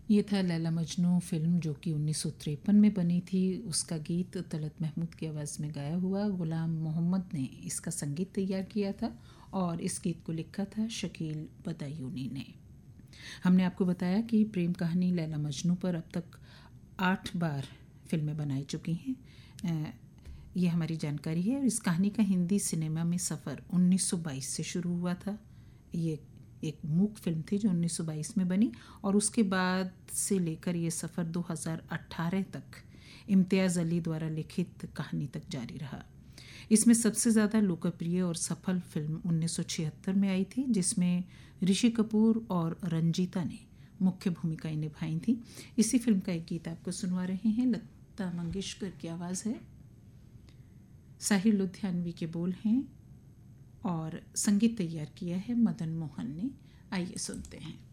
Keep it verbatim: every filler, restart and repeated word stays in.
ये था लैला मजनू फ़िल्म जो कि उन्नीस सौ तिरपन में बनी थी। उसका गीत तलत महमूद की आवाज़ में गाया हुआ गुलाम मोहम्मद ने इसका संगीत तैयार किया था और इस गीत को लिखा था शकील बदायूनी ने। हमने आपको बताया कि प्रेम कहानी लैला मजनू पर अब तक आठ बार फिल्में बनाई चुकी हैं। ये हमारी जानकारी है। इस कहानी का हिंदी सिनेमा में सफ़र उन्नीस सौ बाईस से शुरू हुआ था। ये एक मूक फिल्म थी जो उन्नीस सौ बाईस में बनी और उसके बाद से लेकर ये सफ़र दो हज़ार अठारह तक इम्तियाज़ अली द्वारा लिखित कहानी तक जारी रहा। इसमें सबसे ज़्यादा लोकप्रिय और सफल फिल्म उन्नीस सौ छिहत्तर में आई थी, जिसमें ऋषि कपूर और रंजीता ने मुख्य भूमिकाएं निभाई थीं। इसी फिल्म का एक गीत आपको सुनवा रहे हैं। लता मंगेशकर की आवाज़ है, साहिर लुधियानवी के बोल हैं और संगीत तैयार किया है मदन मोहन ने। आइए सुनते हैं।